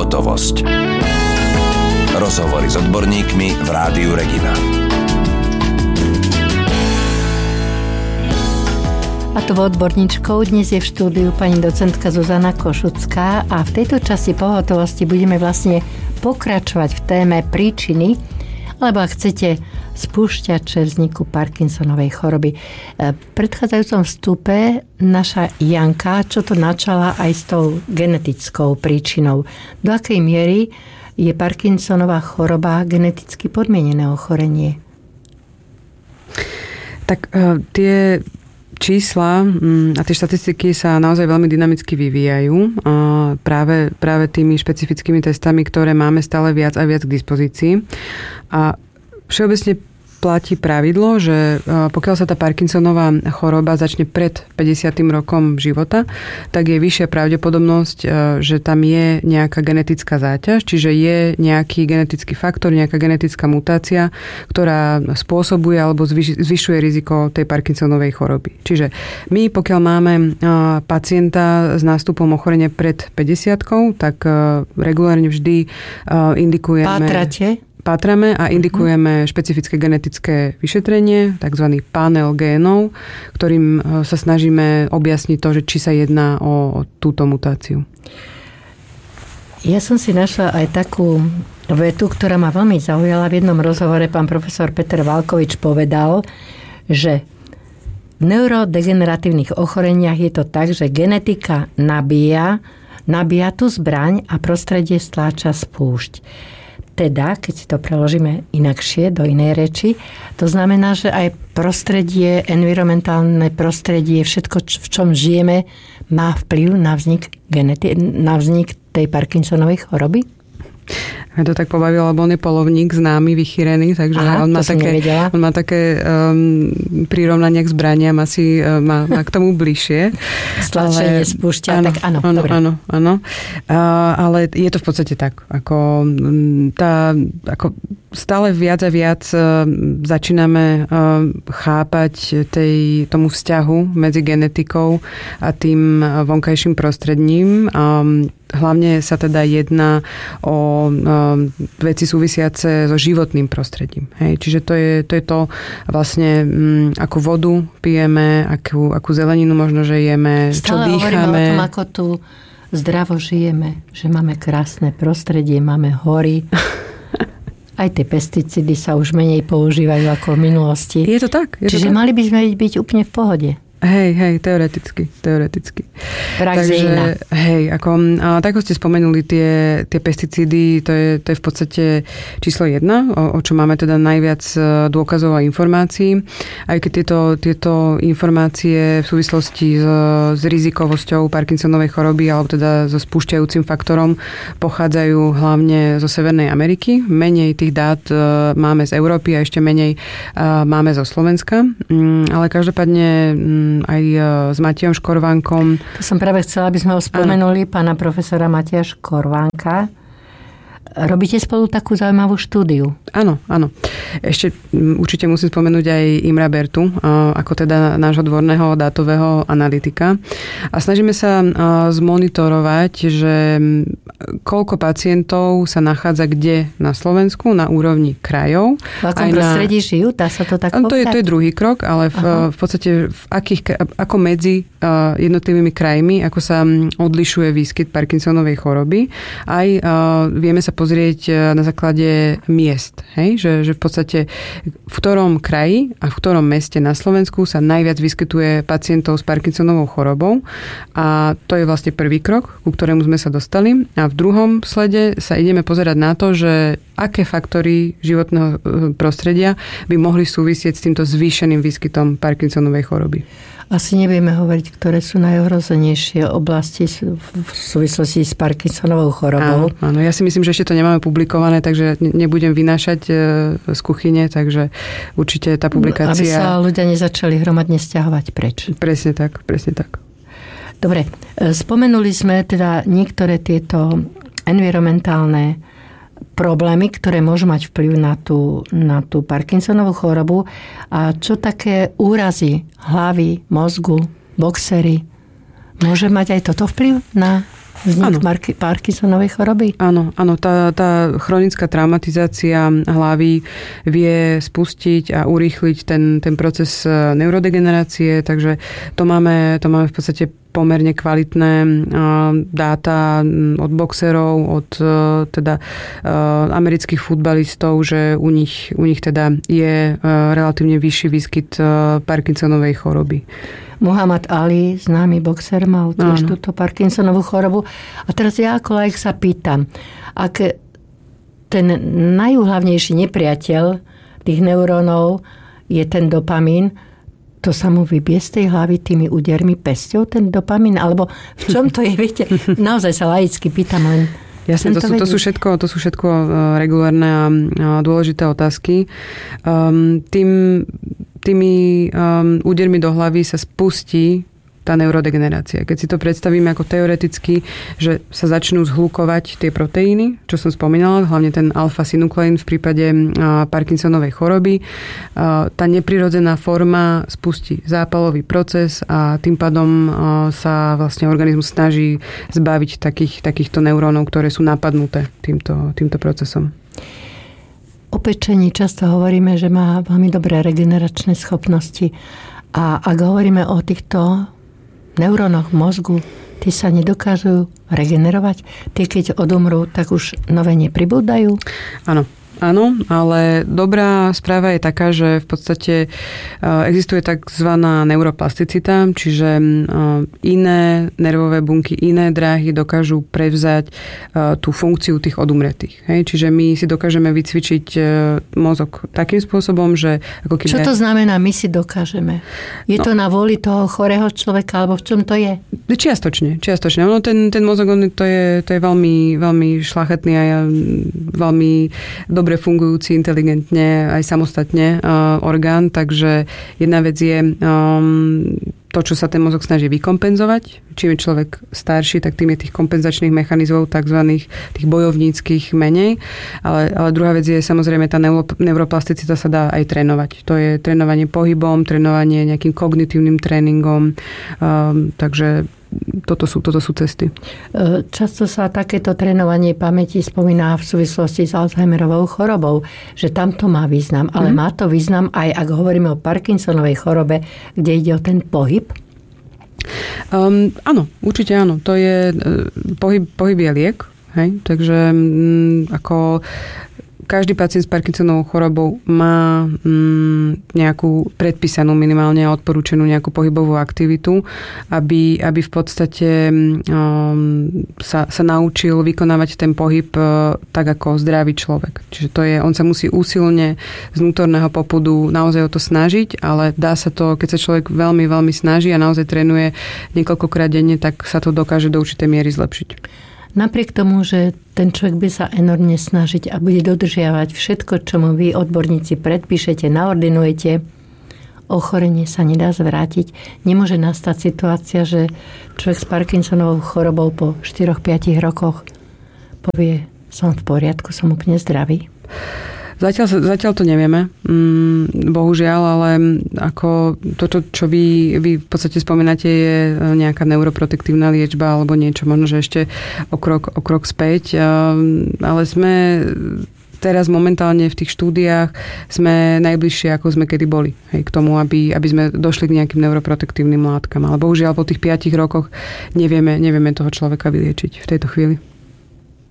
Pohotovosť. Rozhovory s odborníkmi v Rádiu Regina. A to odborníčkou dnes je v štúdiu pani docentka Zuzana Košucká a v tejto časti pohotovosti budeme vlastne pokračovať v téme príčiny, alebo ak chcete, spúšťače vzniku Parkinsonovej choroby. V predchádzajúcom vstupe naša Janka, čo to načala aj s tou genetickou príčinou. Do akej miery je Parkinsonová choroba geneticky podmienené ochorenie? Tak tie čísla a tie štatistiky sa naozaj veľmi dynamicky vyvíjajú práve tými špecifickými testami, ktoré máme stále viac a viac k dispozícii. A všeobecne platí pravidlo, že pokiaľ sa tá Parkinsonová choroba začne pred 50. rokom života, tak je vyššia pravdepodobnosť, že tam je nejaká genetická záťaž, čiže je nejaký genetický faktor, nejaká genetická mutácia, ktorá spôsobuje alebo zvyšuje riziko tej Parkinsonovej choroby. Čiže my, pokiaľ máme pacienta s nástupom ochorenia pred 50, tak regulárne vždy indikujeme... Pátrame a indikujeme špecifické genetické vyšetrenie, tzv. Panel génov, ktorým sa snažíme objasniť to, že či sa jedná o túto mutáciu. Ja som si našla aj takú vetu, ktorá ma veľmi zaujala. V jednom rozhovore pán profesor Peter Valkovič povedal, že v neurodegeneratívnych ochoreniach je to tak, že genetika nabíja tú zbraň a prostredie stláča spúšť. Teda, keď si to preložíme inakšie, do inej reči, to znamená, že aj prostredie, environmentálne prostredie, všetko, v čom žijeme, má vplyv na vznik tej Parkinsonovej choroby? Ja to tak pobavil, lebo on je polovník známy, vychýrený, takže on má také prirovnania k zbraniam, asi má k tomu bližšie. Stlačenie spúšťa, tak áno. Áno. Ale je to v podstate tak, ako stále viac a viac začíname chápať tomu vzťahu medzi genetikou a tým vonkajším prostredím. Hlavne sa teda jedná o veci súvisiace so životným prostredím. Hej? Čiže to je to vlastne, akú vodu pijeme, akú zeleninu možno, že jeme, čo dýchame. Stále hovoríme o tom, ako tu zdravo žijeme, že máme krásne prostredie, máme hory. Aj tie pesticídy sa už menej používajú ako v minulosti. Je to tak. Čiže mali by sme byť úplne v pohode. Hej, teoreticky. Praxe iná. Hej, tak ste spomenuli tie pesticídy, to je v podstate číslo 1, o čo máme teda najviac dôkazov a informácií. Aj keď tieto informácie v súvislosti s rizikovosťou Parkinsonovej choroby alebo teda so spúšťajúcim faktorom pochádzajú hlavne zo Severnej Ameriky. Menej tých dát máme z Európy a ešte menej máme zo Slovenska. Ale každopádne aj s Matejom Škorvánkom. To som práve chcela, aby sme ho spomenuli, pána profesora Mateja Škorvánka. Robíte spolu takú zaujímavú štúdiu. Áno. Ešte určite musím spomenúť aj Imra Bertu, ako teda nášho dvorného dátového analytika. A snažíme sa zmonitorovať, že koľko pacientov sa nachádza kde na Slovensku na úrovni krajov. V akom prostredí žijú? Dá sa to tak povedať? To je druhý krok, ale v podstate ako medzi jednotlivými krajmi, ako sa odlišuje výskyt Parkinsonovej choroby. Aj vieme sa pozrieť na základe miest. Hej? Že v podstate v ktorom kraji a v ktorom meste na Slovensku sa najviac vyskytuje pacientov s Parkinsonovou chorobou. A to je vlastne prvý krok, ku ktorému sme sa dostali. A v druhom slede sa ideme pozerať na to, že aké faktory životného prostredia by mohli súvisieť s týmto zvýšeným výskytom Parkinsonovej choroby. Asi nebudeme hovoriť, ktoré sú najohrozenejšie oblasti v súvislosti s Parkinsonovou chorobou. Áno, ja si myslím, že ešte to nemáme publikované, takže nebudem vynášať z kuchyne, takže určite tá publikácia... Aby sa ľudia nezačali hromadne sťahovať preč. Presne tak. Dobre, spomenuli sme teda niektoré tieto environmentálne problémy, ktoré môžu mať vplyv na tú Parkinsonovú chorobu. A čo také úrazy hlavy, mozgu, boxery? Môže mať aj toto vplyv na vznik Parkinsonovej choroby? Áno, tá chronická traumatizácia hlavy vie spustiť a urýchliť ten proces neurodegenerácie, takže to máme v podstate pomerne kvalitné dáta od boxerov, od teda amerických futbalistov, že u nich teda je relatívne vyšší výskyt Parkinsonovej choroby. Muhammad Ali, známy boxer, mal tiež túto Parkinsonovú chorobu. A teraz ja ako laik sa pýtam, ak ten najúhlavnejší nepriateľ tých neurónov je ten dopamín, to sa mu vybie z tej hlavy tými údermi pesťou, ten dopamín? Alebo v čom to je? Viete, naozaj sa laicky pýtam len. Jasne, to sú všetko regulárne a dôležité otázky. Tými údermi do hlavy sa spustí tá neurodegenerácia. Keď si to predstavíme ako teoreticky, že sa začnú zhlukovať tie proteíny, čo som spomínala, hlavne ten alfa-synukleín v prípade Parkinsonovej choroby, tá neprirodzená forma spustí zápalový proces a tým pádom sa vlastne organizmus snaží zbaviť takýchto neurónov, ktoré sú napadnuté týmto procesom. O pečení často hovoríme, že má veľmi dobré regeneračné schopnosti. A ak hovoríme o týchto neurónoch mozgu, tie sa nedokážu regenerovať? Tie, keď odumrú, tak už nové nepribúdajú? Áno, ale dobrá správa je taká, že v podstate existuje takzvaná neuroplasticita, čiže iné nervové bunky, iné dráhy dokážu prevzať tú funkciu tých odumretých. Hej? Čiže my si dokážeme vycvičiť mozog takým spôsobom, že ako keby... Čo to znamená, my si dokážeme? Je to na vôli toho chorého človeka, alebo v čom to je? Čiastočne. Ono ten mozog, to je veľmi, veľmi šľachetný a veľmi dobre fungujúci inteligentne aj samostatne orgán, takže jedna vec je to, čo sa ten mozog snaží vykompenzovať. Čím je človek starší, tak tým je tých kompenzačných mechanizmov takzvaných tých bojovníckych menej. Ale druhá vec je samozrejme tá neuroplasticita sa dá aj trénovať. To je trénovanie pohybom, trénovanie nejakým kognitívnym tréningom. Takže toto sú cesty. Často sa takéto trénovanie pamäti spomína v súvislosti s Alzheimerovou chorobou, že tam to má význam, ale má to význam aj ak hovoríme o Parkinsonovej chorobe, kde ide o ten pohyb? Áno, určite áno. To je pohyb je liek, hej? Takže ako každý pacient s Parkinsonovou chorobou má nejakú predpísanú minimálne a odporúčenú nejakú pohybovú aktivitu, aby v podstate sa naučil vykonávať ten pohyb tak ako zdravý človek. Čiže on sa musí úsilne z vnútorného popudu naozaj o to snažiť, ale dá sa to, keď sa človek veľmi, veľmi snaží a naozaj trénuje niekoľkokrát denne, tak sa to dokáže do určitej miery zlepšiť. Napriek tomu, že ten človek by sa enormne snažiť a bude dodržiavať všetko, čo mu vy, odborníci, predpíšete, naordinujete, ochorenie sa nedá zvrátiť. Nemôže nastať situácia, že človek s Parkinsonovou chorobou po 4-5 rokoch povie, som v poriadku, som úplne zdravý. Zatiaľ to nevieme, bohužiaľ, ale ako to, čo vy v podstate spomínate, je nejaká neuroprotektívna liečba alebo niečo, možno, že ešte o krok späť, ale sme teraz momentálne v tých štúdiách sme najbližšie, ako sme kedy boli, hej, k tomu, aby sme došli k nejakým neuroprotektívnym látkam. Ale bohužiaľ po tých 5 rokoch nevieme toho človeka vyliečiť v tejto chvíli.